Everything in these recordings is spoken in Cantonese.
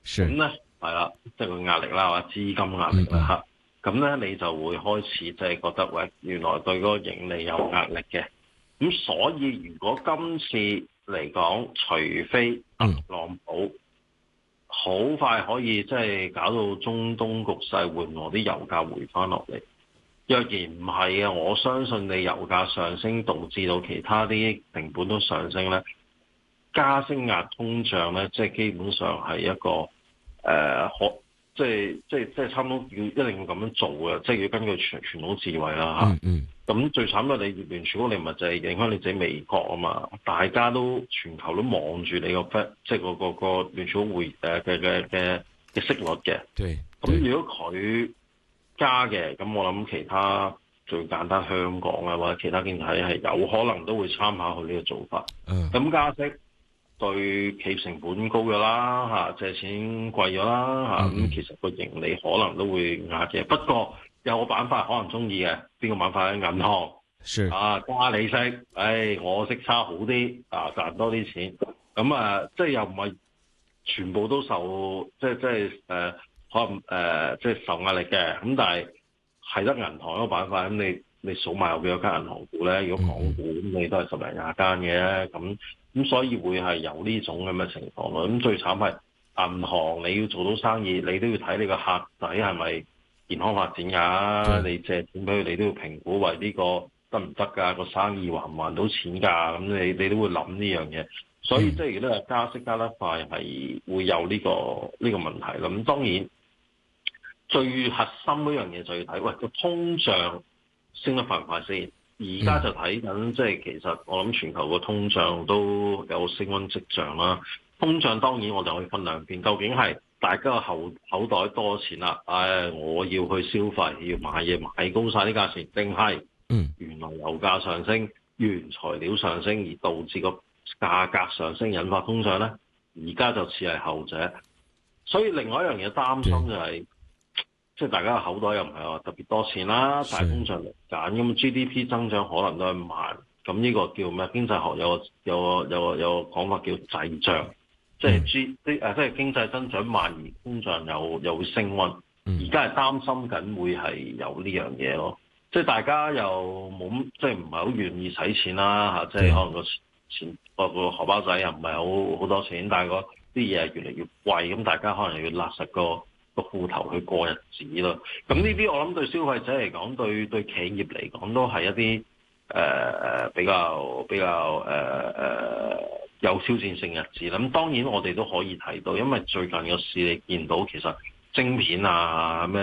咁咧係啦，即係個壓力啦，或者資金壓力啦嚇。咁咧你就會開始即係覺得喂，原來對嗰個盈利有壓力嘅。咁所以如果今次嚟講，除非特朗普好快可以即係搞到中東局勢緩和，啲油價回翻落嚟。若然唔係啊，我相信你油價上升導致到其他啲成本都上升咧，加息壓通脹咧，即係基本上係一個即係差唔多要一定要咁樣做嘅，即係要根據傳統智慧啦嚇。咁最慘嘅你聯儲局你咪就係影響你自己美國啊嘛，大家都全球都望住你個 Fed，即係個聯儲局會嘅息率嘅。咁如果佢加嘅，咁我諗其他最簡單香港啊或者其他經濟體係有可能都會參考佢呢個做法。咁加息對企業成本高咗啦嚇，借錢貴咗啦嚇，咁其實個盈利可能都會壓嘅。不過有個板塊可能中意嘅，邊個板塊咧？銀行加利息，我息差好啲啊，賺多啲錢。咁即係又唔係全部都受可能即係受壓力嘅。咁但係得銀行一個板塊，咁你數埋有幾多間銀行股咧？如果港股咁，你都係10零廿間嘅咁所以會係有呢種咁嘅情況咯。咁最慘係銀行，你要做到生意，你都要睇你個客仔係咪健康發展㗎？你借錢俾佢，你都要評估為呢個得唔得㗎？個生意還唔還到錢㗎？咁你都會諗呢樣嘢。所以即係如果係加息加得快，係會有呢個問題咯。咁當然最核心嗰樣嘢就要睇，喂個通脹升得快唔快先？而家就睇緊，即係其實我諗全球個通脹都有升溫跡象啦。通脹當然我哋可以分兩邊，究竟係大家個口袋多錢啦，我要去消費，要買嘢買高晒啲價錢，定係原來油價上升、原材料上升而導致個價格上升，引發通脹咧？而家就似係後者。所以另外一樣嘢擔心就係、即係大家嘅口袋又唔係話特別多錢啦，但係通脹嚟緊，咁 GDP 增長可能都係慢。咁呢個叫咩？經濟學有個講法叫滯脹，即係經濟增長慢而通脹又會升溫。而家係擔心緊會係有呢樣嘢咯。即係大家又冇即係唔係好願意使錢啦嚇，即係可能個錢個荷包仔又唔係好多錢，但係啲嘢係越嚟越貴，咁大家可能要勒實個褲頭去過日子咯。咁呢啲我諗對消費者嚟講，對企業嚟講都係一啲比較有挑戰性日子啦。咁當然我哋都可以睇到，因為最近個市你見到其實晶片啊、咩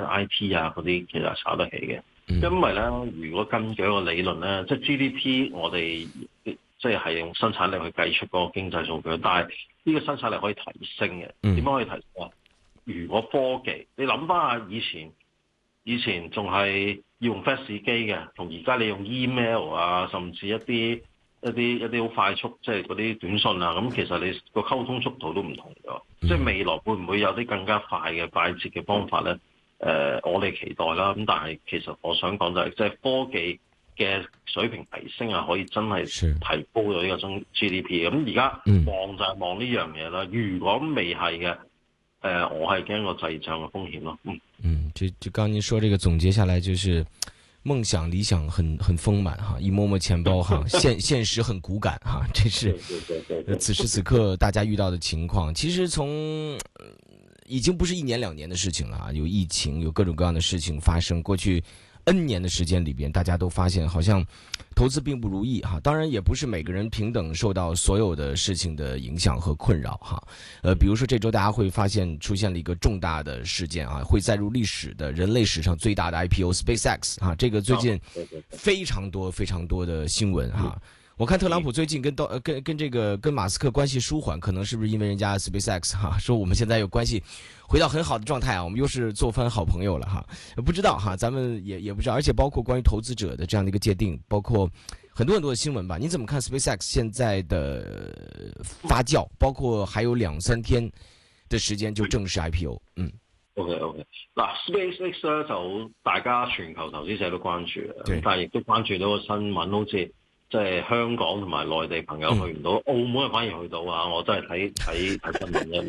IT 啊嗰啲其實炒得起嘅。因為咧，如果根據一個理論咧，即係 GDP 我哋即係用生產力去計出嗰個經濟數據，但係呢個生產力可以提升嘅。點樣可以提升啊？如果科技，你諗翻下以前仲係要用 fax 機嘅，同而家你用 email 啊，甚至一啲好快速，即係嗰啲短信啊，咁其實你個溝通速度都唔同咗。即係未來會唔會有啲更加快捷嘅方法咧？我哋期待啦。咁但係其實我想講就係，即係科技嘅水平提升啊，可以真係提高咗呢個GDP。咁而家望就係望呢樣嘢啦。如果未係嘅，我係驚個滯脹嘅風險咯。 就剛您說這個總結下來，就是夢想理想很豐滿哈，一摸摸錢包哈，現實很骨感哈，這是此時此刻大家遇到的情況。其實從已經不是1年2年的事情了啊，有疫情，有各種各樣的事情發生。過去 N 年的時間裏邊，大家都發現好像投資並不如意哈。當然也不是每個人平等受到所有的事情的影響和困擾哈。比如說這周大家會發現出現了一個重大的事件啊，會載入歷史的人類史上最大的 IPO SpaceX 哈，這個最近非常多的新聞哈。我看特朗普最近跟馬斯克關係舒緩，可能是不是因為人家 SpaceX 哈，說我們現在有關係回到很好的狀態啊，我們又是做翻好朋友了哈。不知道哈，咱們也不知道，而且包括關於投資者的這樣的一個界定，包括很多的新聞吧。你怎麼看 SpaceX 現在的發酵？包括還有2-3天的時間就正式 IPO。 OK。嗱 ，SpaceX 咧就大家全球投資者都關注嘅，但係亦都關注到個新聞，好似即係香港同埋內地朋友去唔到，澳門反而去到啊！我真係睇新聞嘅，